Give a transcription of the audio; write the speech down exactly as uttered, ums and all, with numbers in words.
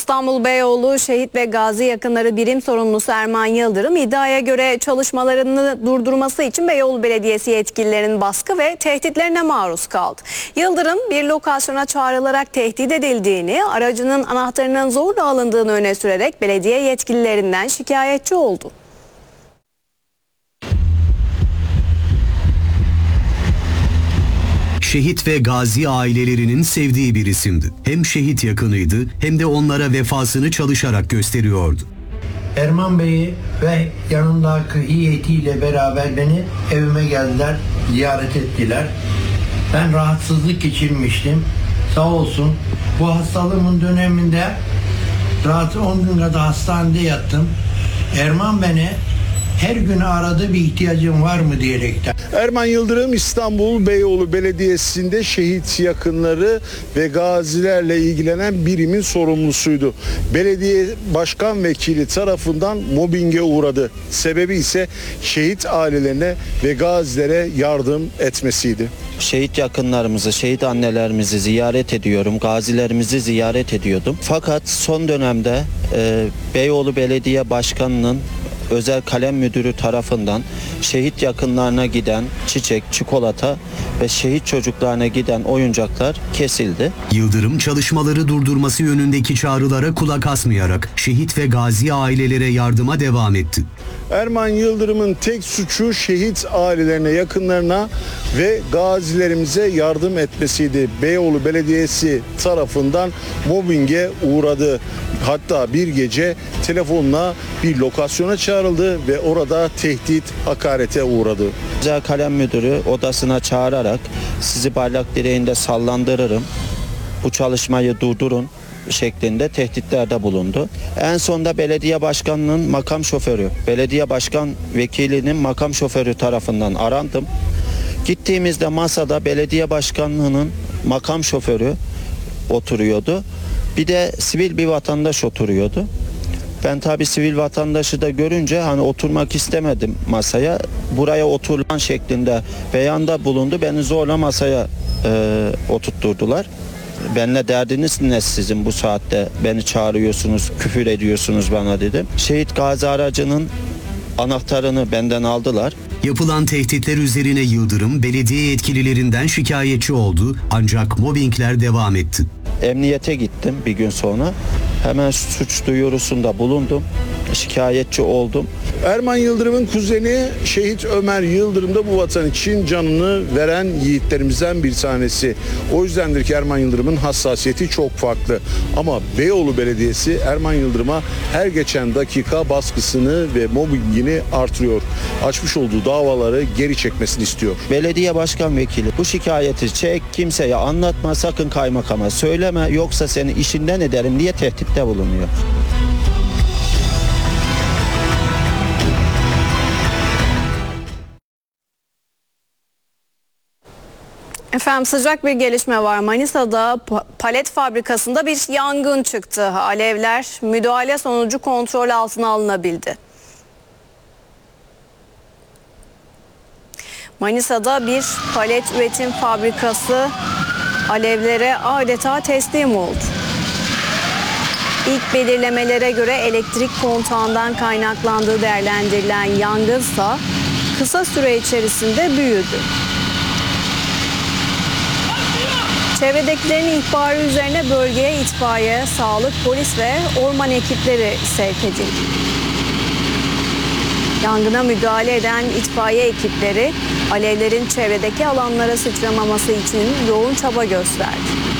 İstanbul Beyoğlu Şehit ve Gazi Yakınları Birim Sorumlusu Erman Yıldırım, iddiaya göre çalışmalarını durdurması için Beyoğlu Belediyesi yetkililerinin baskı ve tehditlerine maruz kaldı. Yıldırım, bir lokasyona çağrılarak tehdit edildiğini, aracının anahtarının zorla alındığını öne sürerek belediye yetkililerinden şikayetçi oldu. Şehit ve gazi ailelerinin sevdiği bir isimdi. Hem şehit yakınıydı hem de onlara vefasını çalışarak gösteriyordu. Erman Bey'i ve yanındaki heyetiyle beraber beni evime geldiler, ziyaret ettiler. Ben rahatsızlık geçirmiştim. Sağ olsun bu hastalığımın döneminde rahat on gün kadar hastanede yattım. Erman beni her gün aradı, bir ihtiyacın var mı diyerekten. Erman Yıldırım İstanbul Beyoğlu Belediyesi'nde şehit yakınları ve gazilerle ilgilenen birimin sorumlusuydu. Belediye Başkan Vekili tarafından mobbinge uğradı. Sebebi ise şehit ailelerine ve gazilere yardım etmesiydi. Şehit yakınlarımızı, şehit annelerimizi ziyaret ediyorum, gazilerimizi ziyaret ediyordum. Fakat son dönemde e, Beyoğlu Belediye Başkanı'nın özel kalem müdürü tarafından şehit yakınlarına giden çiçek, çikolata ve şehit çocuklarına giden oyuncaklar kesildi. Yıldırım çalışmaları durdurması yönündeki çağrılara kulak asmayarak şehit ve gazi ailelere yardıma devam etti. Erman Yıldırım'ın tek suçu şehit ailelerine, yakınlarına ve gazilerimize yardım etmesiydi. Beyoğlu Belediyesi tarafından mobbinge uğradı. Hatta bir gece telefonla bir lokasyona çağrıldı ve orada tehdit, hakarete uğradı. Özel kalem müdürü odasına çağırarak sizi bayrak direğinde sallandırırım, bu çalışmayı durdurun şeklinde tehditlerde bulundu. En sonunda belediye başkanının makam şoförü, belediye başkan vekilinin makam şoförü tarafından arandım. Gittiğimizde masada belediye başkanlığının makam şoförü oturuyordu. Bir de sivil bir vatandaş oturuyordu. Ben tabii sivil vatandaşı da görünce hani oturmak istemedim masaya. Buraya oturulan şeklinde beyanda bulundu. Beni zorla masaya e, oturtturdular. Benimle derdiniz ne sizin bu saatte, beni çağırıyorsunuz, küfür ediyorsunuz bana dedim. Şehit gazi aracının anahtarını benden aldılar. Yapılan tehditler üzerine Yıldırım belediye yetkililerinden şikayetçi oldu, ancak mobbingler devam etti. Emniyete gittim bir gün sonra. Hemen suç duyurusunda bulundum. Şikayetçi oldum. Erman Yıldırım'ın kuzeni şehit Ömer Yıldırım da bu vatan için canını veren yiğitlerimizden bir tanesi. O yüzdendir ki Erman Yıldırım'ın hassasiyeti çok farklı. Ama Beyoğlu Belediyesi Erman Yıldırım'a her geçen dakika baskısını ve mobbingini artırıyor. Açmış olduğu davaları geri çekmesini istiyor. Belediye başkan vekili bu şikayeti çek, kimseye anlatma, sakın kaymakama söyleme, yoksa seni işinden ederim diye tehditte bulunuyor. Efendim, sıcak bir gelişme var. Manisa'da palet fabrikasında bir yangın çıktı. Alevler müdahale sonucu kontrol altına alınabildi. Manisa'da bir palet üretim fabrikası alevlere adeta teslim oldu. İlk belirlemelere göre elektrik kontağından kaynaklandığı değerlendirilen yangınsa kısa süre içerisinde büyüdü. Çevredekilerin ihbarı üzerine bölgeye itfaiye, sağlık, polis ve orman ekipleri sevk edildi. Yangına müdahale eden itfaiye ekipleri alevlerin çevredeki alanlara sıçramaması için yoğun çaba gösterdi.